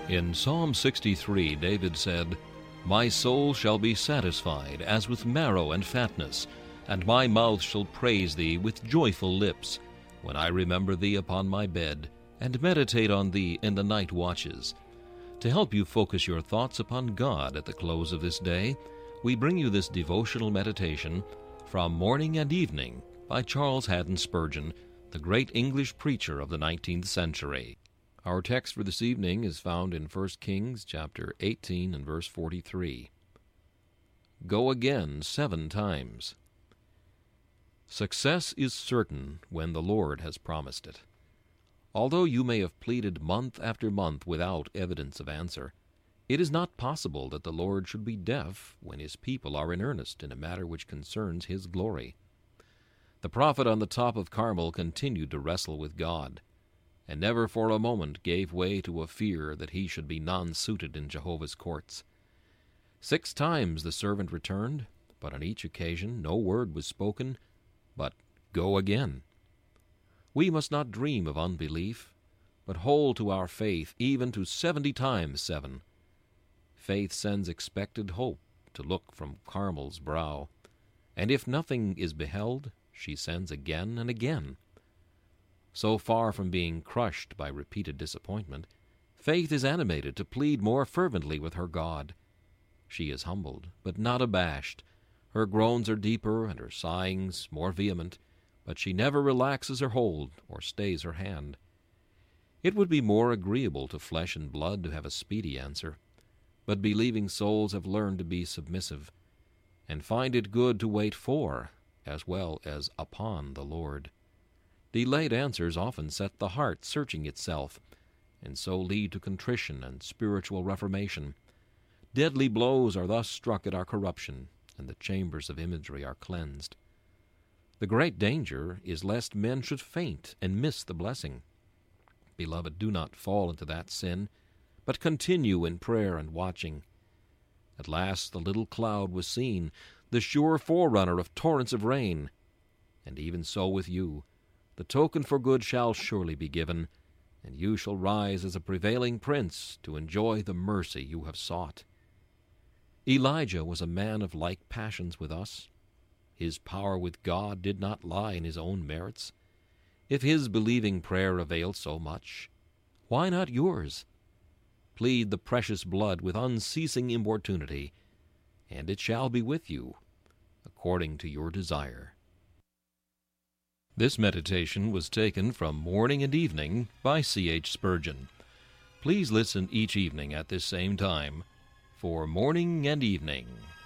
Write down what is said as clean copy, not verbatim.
In Psalm 63, David said, "My soul shall be satisfied as with marrow and fatness, and my mouth shall praise thee with joyful lips, when I remember thee upon my bed, and meditate on thee in the night watches." To help you focus your thoughts upon God at the close of this day, we bring you this devotional meditation from Morning and Evening by Charles Haddon Spurgeon, the great English preacher of the 19th century. Our text for this evening is found in 1 Kings chapter 18 and verse 43. Go again 7 times. Success is certain when the Lord has promised it. Although you may have pleaded month after month without evidence of answer, it is not possible that the Lord should be deaf when His people are in earnest in a matter which concerns His glory. The prophet on the top of Carmel continued to wrestle with God, and never for a moment gave way to a fear that he should be non-suited in Jehovah's courts. 6 times the servant returned, but on each occasion no word was spoken, but "Go again." We must not dream of unbelief, but hold to our faith even to 70 times 7. Faith sends expected hope to look from Carmel's brow, and if nothing is beheld, she sends again and again. So far from being crushed by repeated disappointment, faith is animated to plead more fervently with her God. She is humbled, but not abashed. Her groans are deeper and her sighings more vehement, but she never relaxes her hold or stays her hand. It would be more agreeable to flesh and blood to have a speedy answer, but believing souls have learned to be submissive, and find it good to wait for, as well as upon, the Lord. Delayed answers often set the heart searching itself, and so lead to contrition and spiritual reformation. Deadly blows are thus struck at our corruption, and the chambers of imagery are cleansed. The great danger is lest men should faint and miss the blessing. Beloved, do not fall into that sin, but continue in prayer and watching. At last the little cloud was seen, the sure forerunner of torrents of rain. And even so with you, the token for good shall surely be given, and you shall rise as a prevailing prince to enjoy the mercy you have sought. Elijah was a man of like passions with us. His power with God did not lie in his own merits. If his believing prayer availed so much, why not yours? Plead the precious blood with unceasing importunity, and it shall be with you, according to your desire. This meditation was taken from Morning and Evening by C.H. Spurgeon. Please listen each evening at this same time for Morning and Evening.